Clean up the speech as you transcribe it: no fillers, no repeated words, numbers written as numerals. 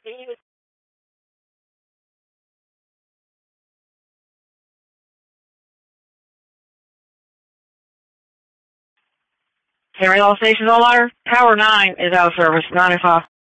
Henry all stations, all water. Tower 9 is out of service. 9 o'clock.